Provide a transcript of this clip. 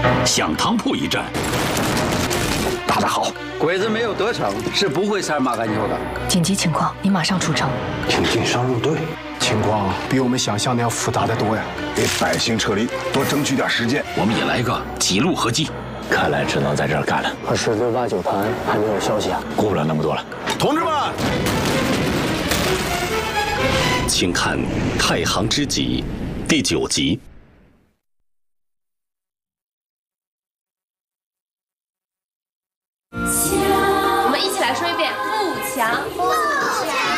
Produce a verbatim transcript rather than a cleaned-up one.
响堂铺一战， 打得好。 鬼子没有得逞，是不会杀马干牛的。 紧急情况，你马上出城。 请进商入队。情况比我们想象的要复杂的多呀，给百姓撤离多争取点时间。 我们也来个几路合击。 看来只能在这儿干了。 可是六八九团还没有消息啊。 顾不了那么多了。 同志们， 请看《太行知己》第九集。